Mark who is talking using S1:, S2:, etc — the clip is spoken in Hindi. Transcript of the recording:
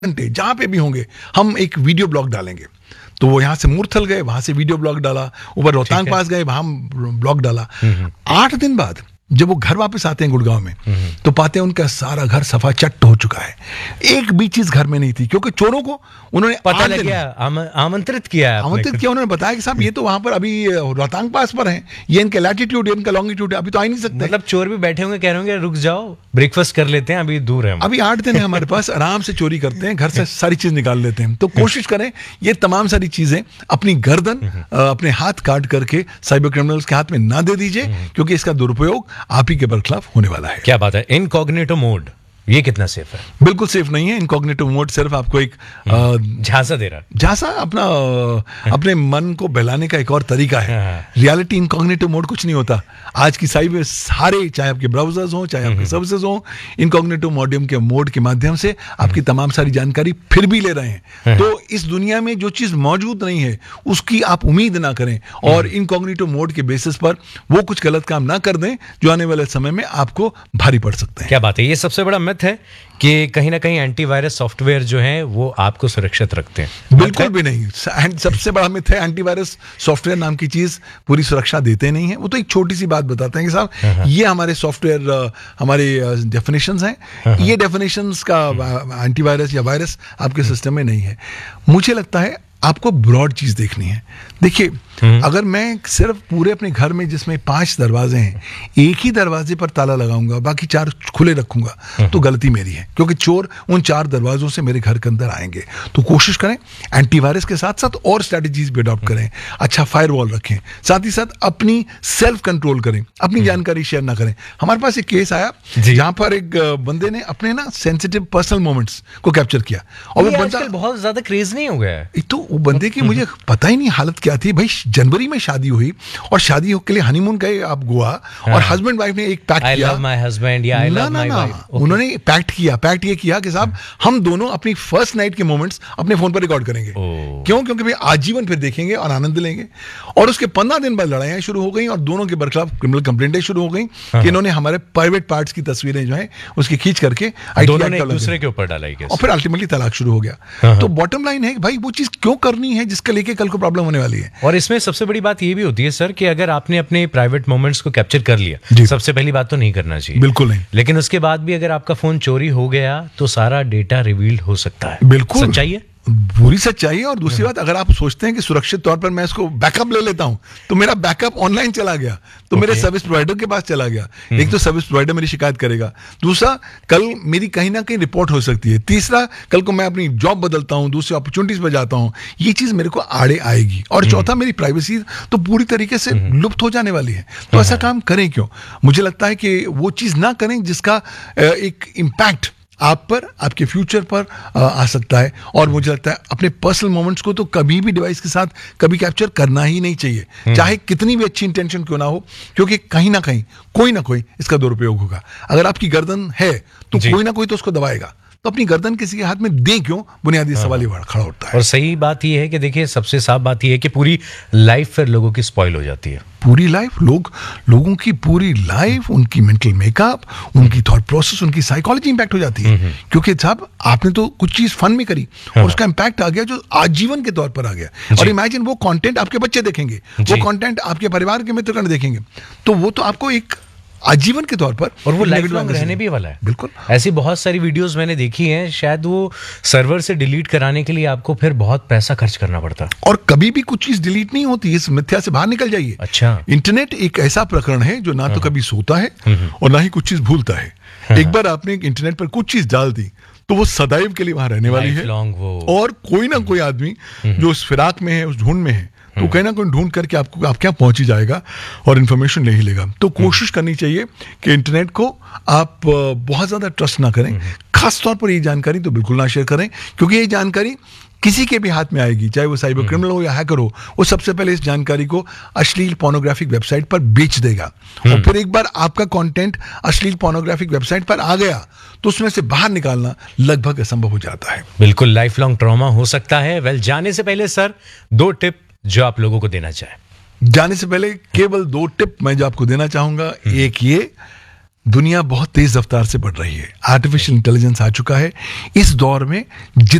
S1: घंटे जहां पे भी होंगे हम एक वीडियो ब्लॉग डालेंगे। तो वो यहाँ से मूर्थल गए, वहां से वीडियो ब्लॉग डाला, ऊपर रोहतांग पास गए, वहां ब्लॉग डाला। 8 दिन बाद जब वो घर वापस आते हैं गुड़गांव में, तो पाते हैं उनका सारा घर सफा चट्ट हो चुका है। एक भी चीज घर में नहीं थी, क्योंकि चोरों को उन्होंने
S2: पता लग गया, आमंत्रित किया।
S1: उन्होंने बताया कि साहब ये तो वहां पर अभी रोहतांग पास पर है, ये इनका लैटिट्यूड, इनका लॉन्गिट्यूड, अभी तो आ ही नहीं सकते।
S2: मतलब चोर भी बैठे होंगे, कह रहे होंगे रुक जाओ, ब्रेकफास्ट कर लेते हैं, अभी दूर है,
S1: अभी 8 दिन है हमारे पास, आराम से चोरी करते हैं, घर से सारी चीज निकाल लेते हैं। तो कोशिश करें ये तमाम सारी चीजें अपनी गर्दन, अपने हाथ काट करके साइबर क्रिमिनल्स के हाथ में ना दे दीजिए, क्योंकि इसका दुरुपयोग आप ही के बरखलाफ होने वाला है।
S2: क्या बात है। इनकॉग्निटो मोड ये कितना सेफ है?
S1: बिल्कुल सेफ नहीं है। इनकॉग्निटो मोड सिर्फ आपको एक
S2: झांसा दे रहा,
S1: झांसा, अपने मन को बहलाने का एक और तरीका है। रियलिटी इनकॉग्निटो मोड कुछ नहीं होता। आज की साइबर सारे, चाहे आपके ब्राउजर्स हो, चाहे आपके सर्विसेज हो, इनकॉग्निटो मॉडियम के मोड के माध्यम से आपकी तमाम सारी जानकारी फिर भी ले रहे हैं। तो इस दुनिया में जो चीज मौजूद नहीं है उसकी आप उम्मीद ना करें, और इनकॉग्निटो मोड के बेसिस पर वो कुछ गलत काम ना कर दें जो आने वाले समय में आपको भारी पड़ सकते हैं।
S2: क्या बात है। ये सबसे बड़ा मिथ है कि कहीं ना कहीं एंटीवायरस सॉफ्टवेयर जो है वो आपको सुरक्षित रखते हैं।
S1: बिल्कुल भी नहीं। सबसे बड़ा मिथ है एंटीवायरस सॉफ्टवेयर नाम की चीज पूरी सुरक्षा देते नहीं है। वो तो एक छोटी सी बात बताते हैं कि साहब ये हमारे सॉफ्टवेयर, हमारे डेफिनेशंस हैं, ये डेफिनेशंस का एंटीवायरस या वायरस आपके सिस्टम में नहीं है। मुझे लगता है आपको ब्रॉड चीज देखनी है। देखिए, अगर मैं सिर्फ पूरे अपने घर में, जिसमें 5 दरवाजे हैं, एक ही दरवाजे पर ताला लगाऊंगा, बाकी 4 खुले रखूंगा, तो गलती मेरी है, क्योंकि चोर उन 4 दरवाजों से मेरे घर के अंदर आएंगे। तो कोशिश करें एंटीवायरस के साथ साथ और स्ट्रैटेजीज भी अडॉप्ट करें। अच्छा फायरवॉल रखें, साथ ही साथ अपनी सेल्फ कंट्रोल करें, अपनी जानकारी शेयर ना करें। हमारे पास एक केस आया जहां पर एक बंदे ने अपने ना सेंसिटिव पर्सनल मोमेंट्स को कैप्चर किया, और वो बंदा
S2: बहुत ज्यादा क्रेज नहीं हो गया है।
S1: तो वो बंदे की मुझे पता ही नहीं हालत क्या थी। भाई जनवरी में शादी हुई, और शादी के लिए हनीमून गए आप गोवा, और हस्बैंड वाइफ ने एक पैक्ट किया, उन्होंने पैक्ट ये किया कि साहब हम दोनों अपनी फर्स्ट नाइट के मोमेंट्स अपने फोन पर रिकॉर्ड करेंगे। क्यों? क्योंकि भाई आजीवन फिर देखेंगे और आनंद लेंगे। और उसके 15 दिन बाद लड़ाइयां शुरू हो गई, और दोनों के बरखलाफ क्रिमिनल कंप्लेंटें शुरू हो गई कि इन्होंने हमारे प्राइवेट पार्ट्स की तस्वीरें जो है उसकी खींच करके
S2: दोनों ने एक दूसरे के ऊपर डाला,
S1: और फिर अल्टीमेटली तलाक शुरू हो गया। तो बॉटम लाइन है भाई वो चीज क्यों करनी है जिसका लेके कल को प्रॉब्लम होने वाली है।
S2: और इसमें सबसे बड़ी बात ये भी होती है सर कि अगर आपने अपने प्राइवेट मोमेंट्स को कैप्चर कर लिया, सबसे पहली बात तो नहीं करना चाहिए,
S1: बिल्कुल नहीं।
S2: लेकिन उसके बाद भी अगर आपका फोन चोरी हो गया तो सारा डेटा रिवील्ड हो सकता है।
S1: बिल्कुल
S2: सच्चाई है,
S1: पूरी सच्चाई है। और दूसरी बात, अगर आप सोचते हैं कि सुरक्षित तौर पर मैं इसको बैकअप ले लेता हूं, तो मेरा बैकअप ऑनलाइन चला गया, तो मेरे सर्विस प्रोवाइडर के पास चला गया। एक तो सर्विस प्रोवाइडर मेरी शिकायत करेगा, दूसरा कल मेरी कहीं ना कहीं रिपोर्ट हो सकती है, तीसरा कल को मैं अपनी जॉब बदलता हूं, दूसरी अपॉर्चुनिटीज पर जाता हूं, ये चीज मेरे को आड़े आएगी, और चौथा मेरी प्राइवेसी तो पूरी तरीके से लुप्त हो जाने वाली है। तो ऐसा काम करें क्यों? मुझे लगता है कि वो चीज ना करें जिसका एक इम्पैक्ट आप पर, आपके फ्यूचर पर आ सकता है। और मुझे लगता है अपने पर्सनल मोमेंट्स को तो कभी भी डिवाइस के साथ कभी कैप्चर करना ही नहीं चाहिए, चाहे कितनी भी अच्छी इंटेंशन क्यों ना हो, क्योंकि कहीं ना कहीं कोई ना कोई इसका दुरुपयोग होगा। अगर आपकी गर्दन है तो कोई ना कोई तो उसको दबाएगा, तो अपनी गर्दन किसी के हाथ में दें क्यों? बुनियादी सवाल ये खड़ा होता है।
S2: और सही बात ये है कि देखिए, सबसे साफ बात ये है कि पूरी लाइफ फिर लोगों की स्पॉइल हो जाती है।
S1: पूरी लाइफ, लोगों की पूरी लाइफ, उनकी मेंटल मेकअप, उनकी थॉट प्रोसेस, उनकी साइकोलॉजी इंपैक्ट हो जाती है। क्योंकि साहब आपने तो कुछ चीज फन में करी, और उसका इंपैक्ट आ गया जो आजीवन के तौर पर आ गया। और इमेजिन वो कंटेंट आपके बच्चे देखेंगे, वो कंटेंट आपके परिवार के मित्रगण देखेंगे, तो वो तो आपको एक आजीवन के तौर पर,
S2: और वो लाइफ लॉन्ग रहने भी वाला है।
S1: बिल्कुल।
S2: ऐसी बहुत सारी वीडियोस मैंने देखी हैं, शायद वो सर्वर से डिलीट कराने के लिए आपको फिर बहुत पैसा खर्च करना पड़ता,
S1: और कभी भी कुछ चीज डिलीट नहीं होती। इस मिथ्या से बाहर निकल जाइए।
S2: अच्छा,
S1: इंटरनेट एक ऐसा प्रकरण है जो ना तो कभी सोता है और ना ही कुछ चीज भूलता है। एक बार आपने इंटरनेट पर कुछ चीज डाल दी तो वो सदैव के लिए वहां रहने वाली है। और कोई ना कोई आदमी जो उस फिराक में है, उस ढूंढ में है, तो कहीं ना कहीं ढूंढ करके आपको आप क्या पहुंच ही जाएगा और इंफॉर्मेशन ले ही लेगा। तो कोशिश करनी चाहिए कि इंटरनेट को आप बहुत ज्यादा ट्रस्ट ना करें। खास तौर पर ये जानकारी तो बिल्कुल ना शेयर करें, क्योंकि ये जानकारी किसी के भी हाथ में आएगी, चाहे वो साइबर क्रिमिनल हो या हैकर हो, वो सबसे पहले इस जानकारी को अश्लील पोर्नोग्राफिक वेबसाइट पर बेच देगा। और फिर एक बार आपका कंटेंट अश्लील पोर्नोग्राफिक वेबसाइट पर आ गया तो उसमें से बाहर निकालना लगभग असंभव हो जाता है।
S2: बिल्कुल लाइफ लॉन्ग ट्रॉमा हो सकता है। वेल, जाने से पहले सर 2 टिप जो आप लोगों को देना चाहें।
S1: जाने से पहले केवल 2 टिप मैं जो आपको देना चाहूंगा। एक ये दुनिया बहुत तेज रफ्तार से बढ़ रही है, आर्टिफिशियल इंटेलिजेंस आ चुका है। इस दौर में